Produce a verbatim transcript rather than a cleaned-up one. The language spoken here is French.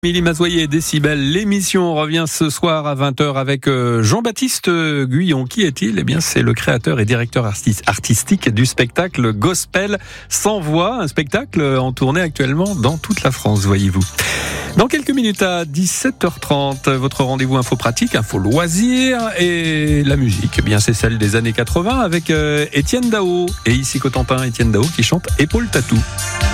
Émilie Mazoyer et Décibel, l'émission revient ce soir à vingt heures avec Jean-Baptiste Guyon. Qui est-il ? Eh bien, c'est le créateur et directeur artistique du spectacle Gospel sans voix, un spectacle en tournée actuellement dans toute la France, voyez-vous. Dans quelques minutes à dix-sept heures trente, votre rendez-vous info pratique, info loisirs et la musique. Eh bien, c'est celle des années quatre-vingts avec Étienne Dao. Et ici Cotentin, Étienne Dao qui chante Épaule Tatou.